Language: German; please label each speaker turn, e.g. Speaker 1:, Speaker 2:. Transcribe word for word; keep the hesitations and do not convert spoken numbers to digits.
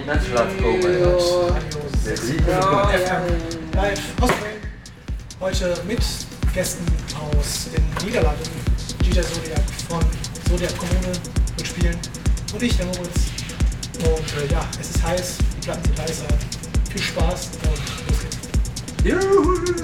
Speaker 1: Mensch, laat komen.
Speaker 2: Ja, F M live aus Köln. Heute mit Gästen aus den Niederlanden. D J Zodiac von Zodiac Kommune wird spielen. Und ich, der Moritz. Und äh, ja, es ist heiß, die Platten sind heißer. Viel Spaß und los geht's.
Speaker 1: Juhu.